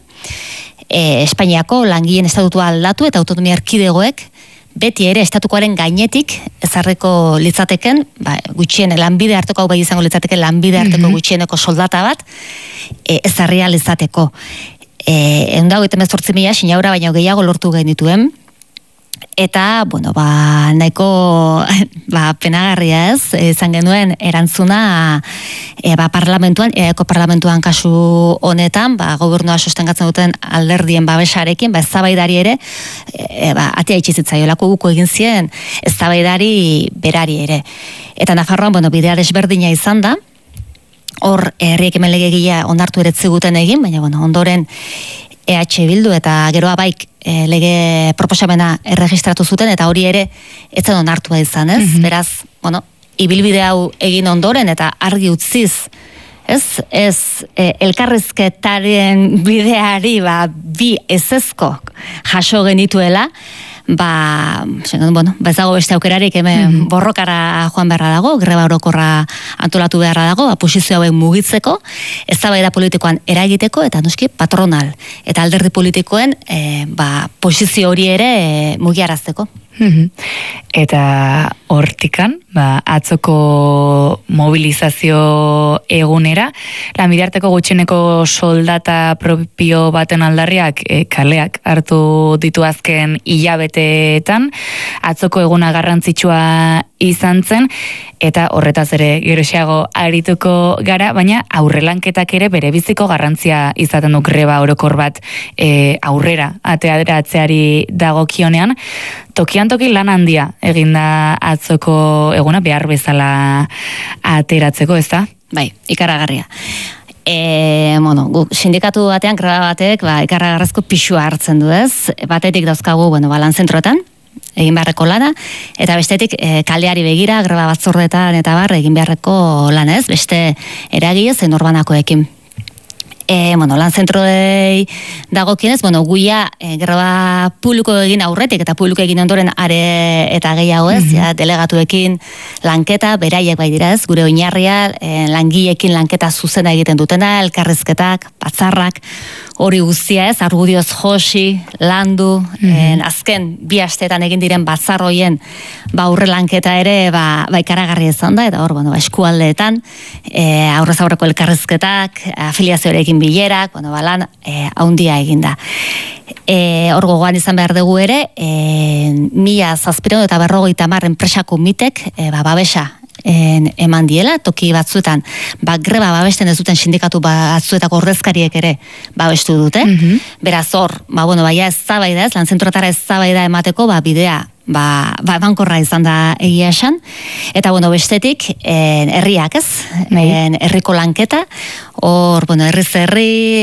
e, Espainiako langileen estatutua aldatu eta autonomia erkidegoek, beti ere estatukoaren gainetik ezarreko litzateken, ba, gutxien lanbide harteko, hau bai izango litzateke lanbide harteko Mhm. gutxieneko soldata bat, e, ezarria litzateko. E, egun dago eta mezortzi mila sinaura baina gehiago lortu genituen, eta, bueno, ba, nahiko ba, penagarria ez, izan genuen erantzuna e, ba, parlamentuan, eako parlamentuan kasu honetan, ba, gobernua sostengatzen duten alderdien babesarekin, ba, eztabaidari ere, e, ba, atea itxizitzaiolako guko egin zien, eztabaidari berari ere. Eta Nafarroan, bueno, bidea desberdina izan da, hor herriek hemen legegilea onartu ere ziguten egin, baina bueno, ondoren E H Bildu eta geroa baik e, lege proposamena erregistratu zuten, eta hori ere etzen onartua izan, ez? Mhm. Beraz, bueno, ibilbide hau egin ondoren eta argi utziz, ez? Ez e, elkarrizketaren bideari ba, bi ezezko jaso genituela, ba, zen, bueno, ba ez dago beste aukerarik hemen Mhm. borrokara joan beharra dago, greba orokorra antolatu beharra dago, ba, posizio hauek mugitzeko, eztabaida politikoan eragiteko, eta noski patronal, eta alderdi politikoen e, ba, posizio hori ere e, mugiarazteko. Mhm. Eta hortikan, ba, atzoko mobilizazio egunera, lanbidearteko gutxieneko soldata propio baten aldarriak e, kaleak hartu ditu azken hilabeteetan, atzoko eguna garrantzitsua izan zen, eta horretaz ere geroxeago arituko gara, baina aurrelanketak ere bere biziko garrantzia izaten du greba orokor bat e, aurrera ateratzeari dagokionean, tokian toki lan handia eginda atzoko eguna behar bezala ateratzeko, ez da? Bai, ikaragarria. E, bueno, gu, sindikatu batean, greba batek, ba, ikaragarrezko pixua hartzen du, ez? Batetik dauzkagu, bueno, ba, lan zentroetan, egin beharreko lana, eta bestetik e, kaldeari begira, greba batzordetan eta bar, egin beharreko lan, ez? Beste eragile zein norbanakoekin. E, bueno, lan zentroei dagokienez, bueno, guia e, greba publiko egin aurretik eta publiko egin ondoren are eta gehiago ez, ja, delegatuekin lanketa, beraiek bai dira ez, gure oinarria, e, langileekin lanketa zuzena egiten dutena, elkarrizketak, batzarrak, hori guztia ez, argudioz josi, landu, en, azken bi asteetan egin diren batzarroien ba aurre lanketa ere ba, ba ikaragarri izan da, eta hor, bueno, ba, eskualdeetan, e, aurrez aurreko elkarrizketak, afiliazioarekin bilerak, bueno, ba, lan e, haundia egin da. E, hor gogoan izan behar dugu ere, e, mila zazpireun eta berrogeita hamar enpresako mitek e, ba, babesa En, eman diela, toki batzuetan ba, greba babesten ez duten sindikatu batzuetako ordezkariek ere babestu dute. Mhm. Beraz hor, ba, bueno, baia ez zabaida ez, lan zentroetara ez zabaida emateko, ba, bidea ba, ba emankorra izan da egia esan, eta bueno, bestetik en, herriak ez, en, herriko lanketa, hor, bueno, herriz herri,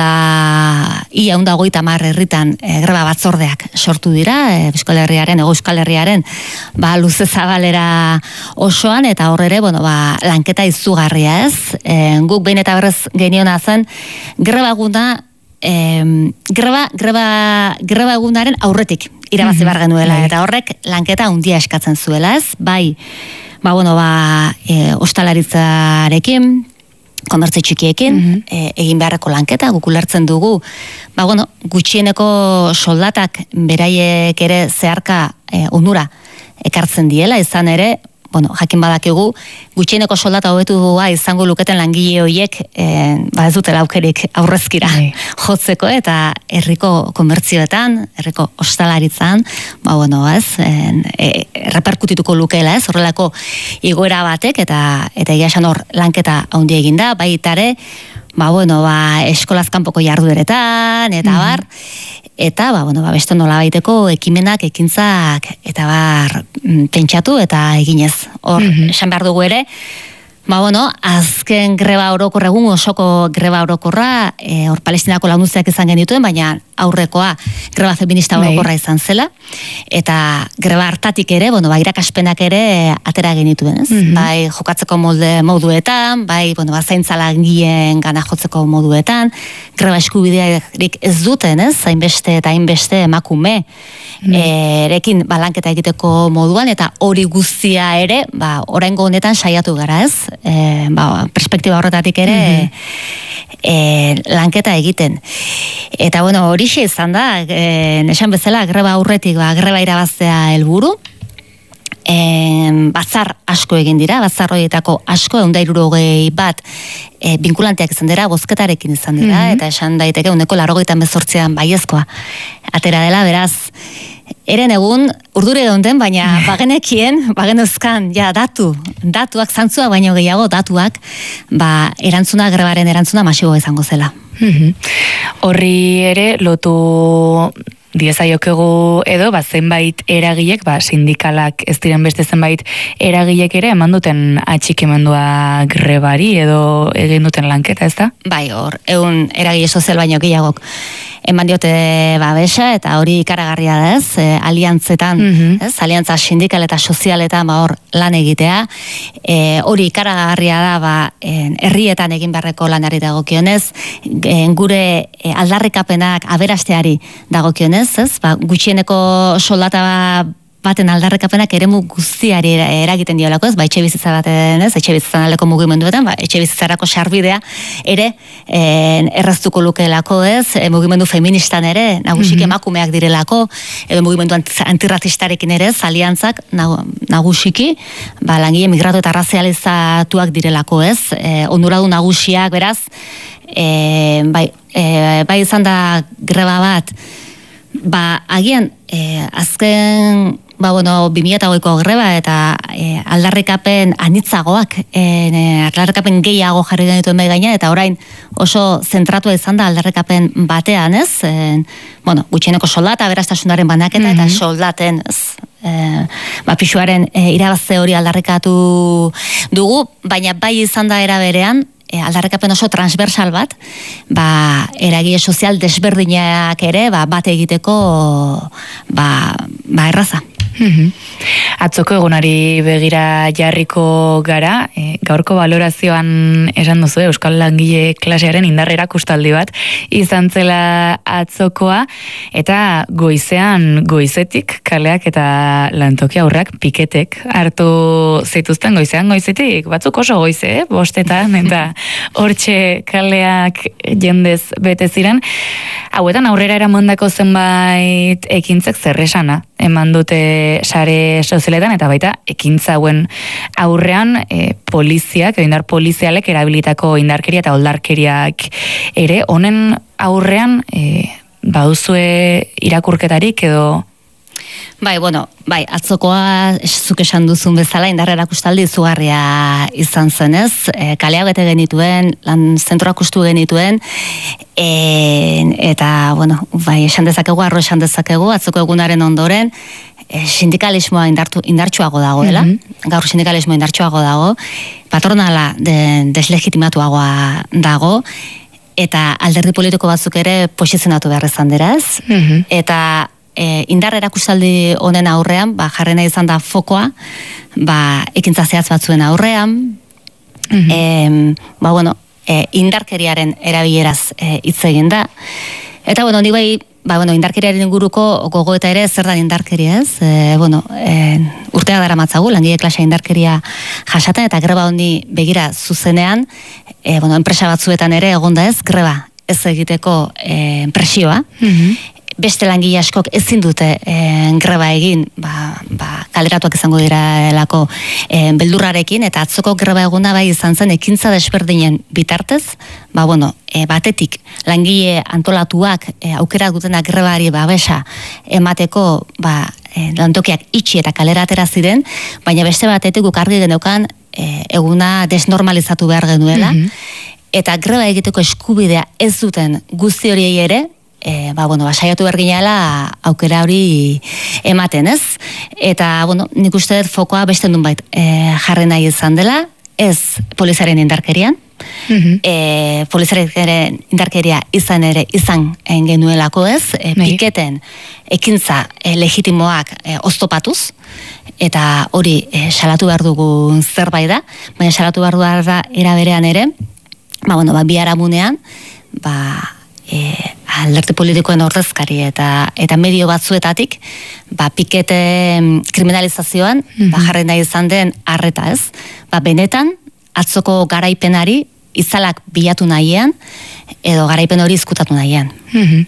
eunda, ia eunda goita mar herritan e, greba batzordeak sortu dira, e, Euskal Herriaren, Ego Euskal Herriaren, ba, luze zabalera osoan, eta hor ere, bueno, ba, lanketa izugarria ez, e, guk behin eta berrez geniona zen, greba eguna, e, greba, greba, greba egunaren aurretik irabazi behar genuela, eta horrek lanketa handia eskatzen zuela ez, bai, ba, bueno, ba, e, ostalaritzarekin, komertze txikiekin, mm -hmm. e, egin beharreko lanketa, guk ulertzen dugu, ba, bueno, gutxieneko soldatak beraiek ere zeharka e, onura ekartzen diela, izan ere, bueno, jakin badakigu, gutxieneko soldata hobetua izango luketen langile horiek, e, ba ez dutela aukerik aurrezkira Nei. jotzeko, eta herriko komertzioetan, herriko ostalaritzan, ba bueno, ez, en, e, reperkutituko lukeela, ez, horrelako igoera batek, eta eta egia esan hor lanketa handia egin da, baita ere, ba, bueno, ba, eskolaz kanpoko jardueretan, eta bar, eta, ba, bueno, ba, beste nola baiteko ekimenak, ekintzak, eta bar, pentsatu eta eginez. Hor, esan behar dugu ere, ba, bueno, azken greba orokorra egun, osoko greba orokorra, e, hor Palestinako lagunduziak izan genituen, baina aurrekoa greba feminista orokorra izan zela, eta greba hartatik ere, bueno, ba, irakaspenak ere atera genituen, ez? Mm-hmm. Bai, jokatzeko molde moduetan, bai, bueno, ba, zaintza langien gana jotzeko moduetan, greba eskubidearik ez duten, ez? Hainbeste eta hainbeste emakume, mm. erekin balanketa egiteko moduan, eta hori guztia ere, ba, oraingo honetan saiatu gara, ez? E, ba, perspektiba horretatik ere mm-hmm. e, lanketa egiten. Eta, bueno, hori xe izan da, e, esan bezala, greba aurretik, ba, greba irabaztea helburu, e, batzar asko egin dira, batzar horietako asko, egun da hirurogei bat, e, binkulanteak izan dira, bozketarekin izan dira, mm-hmm. eta esan daiteke, uneko larogeitan bezortzean baiezkoa atera dela, beraz, eren egun, urdure egon baina bagenekien, bagenezkan, ja, datu, datuak, zantzuak baino gehiago, datuak, ba, erantzuna, grebaren erantzuna masibo izango zela. Horri ere, lotu diezaiokegu edo, ba, zenbait eragilek, ba, sindikalak ez diren beste zenbait eragilek ere, eman duten atxikimendua grebari edo egin duten lanketa, ez da? Bai, hor, egun eragile sozial baino gehiagok eman diote babesa, eta hori ikaragarria da, ez? E, aliantzetan, mm-hmm. ez? Aliantza sindikal eta sozialetan, ba, hor, lan egitea. E, hori ikaragarria da, ba, en, herrietan egin beharreko lanari dagokionez, en, gure e, aldarrikapenak aberasteari dagokionez, ez? Ba, gutxieneko soldata baten aldarrikapenak eremu guztiari eragiten diolako, ez? Ba, etxe bizitza baten, ez? Etxe bizitzan aldeko mugimenduetan, ba, etxe bizitzarako sarbidea ere en, erraztuko lukeelako, ez? E, mugimendu feministan ere, nagusik mm-hmm. emakumeak direlako, edo mugimendu antirrazistarekin ere, ez? Aliantzak nagusiki, ba, langile migratu eta razializatuak direlako, ez? E, onuradu nagusiak, beraz, e, bai, e, bai izan da greba bat, ba, agian, e, azken, ba, bueno, bi mila hogeiko greba eta e, aldarrikapen anitzagoak, e, aldarrikapen gehiago jarri genituen behi gaina, eta orain oso zentratua izan da aldarrikapen batean, ez? E, bueno, gutxieneko soldata, beraztasunaren banaketa, mm-hmm. eta soldaten, ez? E, ba, pixuaren e, irabazte hori aldarrikatu dugu, baina bai izan da era berean, aldarrikapen oso transversal bat, ba, eragile sozial desberdinak ere, ba, bat egiteko, ba, ba erraza. Atzoko egunari begira jarriko gara, e, gaurko valorazioan esan duzu, Euskal Langile klasearen indarrera kustaldi bat izan zela atzokoa, eta goizean goizetik kaleak eta lantoki aurrak piketek hartu zituzten goizean goizetik, batzuk oso goize, eh? Bostetan, eta hortxe kaleak jendez bete ziren. Hauetan aurrera eramandako zenbait ekintzek zerresana eman dute sare sozialetan, eta baita ekintza hauen aurrean e, poliziak, edo indar polizialek erabilitako indarkeria eta oldarkeriak ere, honen aurrean e, baduzue irakurketarik edo... Bai, bueno, bai, atzokoa zuk esan duzun bezala indarrera kustaldi izugarria izan zenez, e, kaleak bete genituen, lan zentroak ustu genituen, e, eta, bueno, bai, esan dezakegu, arro esan dezakegu, atzoko egunaren ondoren, e, sindikalismoa indartu, indartsuago dagoela, mm-hmm. gaur sindikalismoa indartsuago dago, patronala de, deslegitimatuagoa dago, eta alderdi politiko batzuk ere posizionatu behar izan dira, ez? Mm-hmm. Eta E, indar erakustaldi honen aurrean, ba, jarrena izan da fokoa, ba, ekintza zehatz batzuen aurrean, mm-hmm. e, ba, bueno, e, indarkeriaren erabileraz e, hitz egin da. Eta, bueno, nik bai, ba, bueno, indarkeriaren inguruko gogoeta ere zer da indarkeria, ez? E, bueno, e, urtea dara matzagu, langile klasa indarkeria jasaten, eta greba honi begira zuzenean, e, bueno, enpresa batzuetan ere egonda ez, greba ez egiteko e, presioa, mm-hmm. beste langile askok ezin dute e, greba egin, ba, ba, kaleratuak izango direlako e, beldurrarekin, eta atzoko greba eguna bai izan zen ekintza desberdinen bitartez, ba, bueno, e, batetik langile antolatuak e, aukera dutenak grebari babesa emateko, ba, e, lantokiak itxi eta kalera atera ziren, baina beste batetik guk argi geneukan e, eguna desnormalizatu behar genuela, mm-hmm. eta greba egiteko eskubidea ez duten guzti horiei ere, E, ba, bueno, ba, saiatu behar ginela aukera hori ematen, ez? Eta, bueno, nik uste dut fokoa beste nun bait e, jarri nahi izan dela, ez polizaren indarkerian, mm-hmm. e, polizaren indarkeria izan ere izan genuelako, ez? E, piketen ekintza e, legitimoak e, oztopatuz, eta hori e, salatu behar dugu zerbait da, baina salatu behar dugu da eraberean ere, ba, bueno, ba, biharamunean, ba, E, aldarte politikoen ordezkari eta eta medio batzuetatik ba pikete kriminalizazioan mm-hmm. ba jarri nahi izan den arreta, ez? Ba benetan atzoko garaipenari izalak bilatu nahian edo garaipen hori izkutatu nahian. Mm-hmm.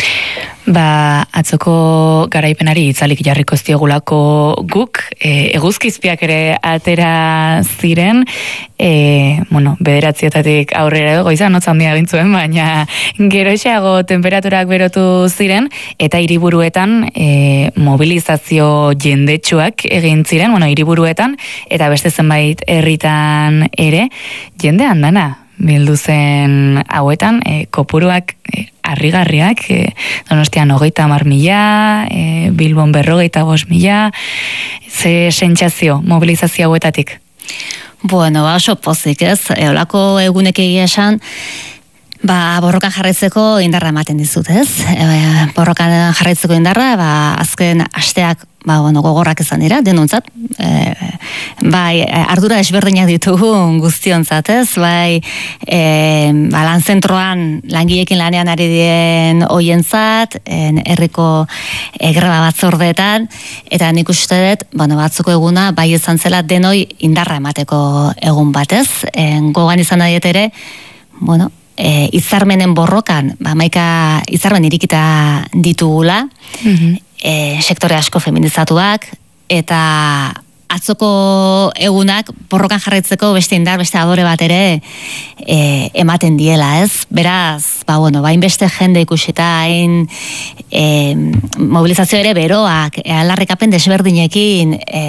Ba, atzoko garaipenari itzalik jarriko ziogulako guk, e, eguzkizpiak ere atera ziren, e, bueno, bederatzietatik aurrera edo goizan notza handia bintzuen, baina geroxeago temperaturak berotu ziren, eta hiriburuetan e, mobilizazio jendetsuak egin ziren, bueno, hiriburuetan, eta beste zenbait herritan ere, jende handana bildu zen hauetan, e, kopuruak e, harrigarriak, e, Donostian hogeita hamar mila, e, Bilbon berrogeita bost mila, ze sentsazio mobilizazio hauetatik? Bueno, ba, oso pozik, ez? Eolako egunek egia esan, ba, borrokan jarraitzeko indarra ematen dizut, ez? E, borrokan jarraitzeko indarra, ba, azken asteak ba, bueno, gogorrak izan dira, denontzat, e, bai, ardura esberdinak ditugu guztiontzat, ez? Bai, e, ba, lan zentroan langilekin lanean ari dien hoientzat, herriko e, greba batzordeetan, eta nik uste dut, bueno, batzuko eguna, bai izan zela denoi indarra emateko egun batez, e, gogan izan daiet ere, bueno, E, izarmenen borrokan, ba, maika izarmen irikita ditugula, mm-hmm. e, sektore asko feminizatuak, eta atzoko egunak borrokan jarraitzeko beste indar, beste adore bat ere e, ematen diela, ez? Beraz, ba, bueno, bain beste jende ikusita, hain e, mobilizazio ere beroak, e, alarrikapen desberdinekin, e,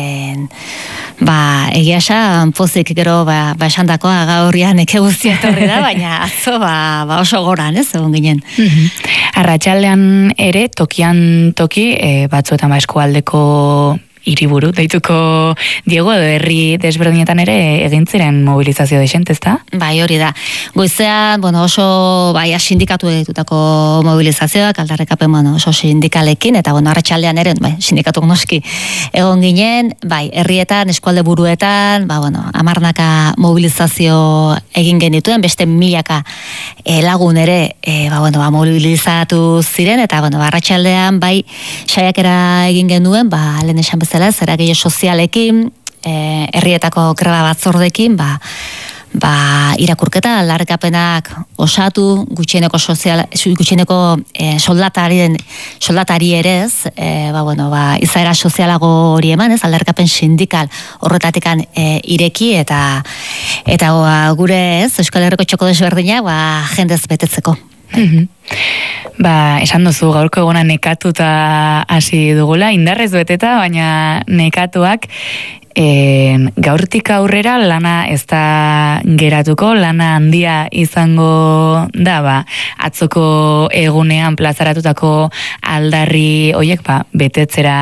ba, egia esan pozik gero, ba, ba esan dakoa gaurrian eke guztia etorri da, baina atzo, ba, ba oso goran, ez, egon ginen. Mm-hmm. Arratsaldean ere, tokian toki, e, batzuetan ba eskualdeko hiriburu deituko Diego, edo herri desberdinetan ere egin ziren mobilizazio desente, ezta? Bai, hori da. Goizean, bueno, oso bai sindikatu egitutako mobilizazioak, aldarrikapen, bueno, oso sindikalekin, eta bueno, arratsaldean ere, bai, sindikatu noski egon ginen, bai, herrietan, eskualde buruetan, ba, bueno, hamarnaka mobilizazio egin genituen, beste milaka e, lagun ere, e, ba, bueno, ba, mobilizatu ziren, eta bueno, ba, arratsaldean, bai, saiakera egin genuen, ba, lehen esan bezala, zera gehiago sozialekin, e, herrietako greba batzordekin, ba, ba, irakurketa, aldarrikapenak osatu, gutxieneko sozial, gutxieneko e, soldatari, soldatari ere ez, e, ba, bueno, ba, izaera sozialago hori eman, ez, aldarrikapen sindikal horretatikan e, ireki, eta eta ba, gure ez, Euskal Herriko txoko desberdinak, ba, jendez betetzeko. Mm-hmm. Ba, esan duzu gaurko eguna nekatuta hasi dugula, indarrez beteta, baina nekatuak e, gaurtik aurrera lana ez da geratuko, lana handia izango da, ba, atzoko egunean plazaratutako aldarri hoiek, ba, betetzera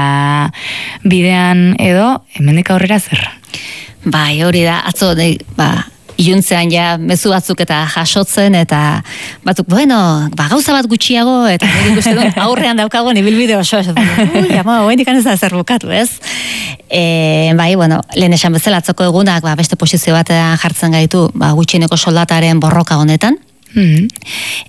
bidean edo, hemendik aurrera zer? Bai, hori da, atzo, de, ba, iluntzean ja mezu batzuk eta jasotzen, eta batzuk, bueno, ba, gauza bat gutxiago, eta nire ikusten dut aurrean daukagoen ibilbide oso, ui, ama, hoen dikan ez da zer bukatu, ez? E, bai, bueno, lehen esan bezala atzoko egunak, ba, beste posizio batean jartzen gaitu, ba, gutxieneko soldataren borroka honetan, mm-hmm.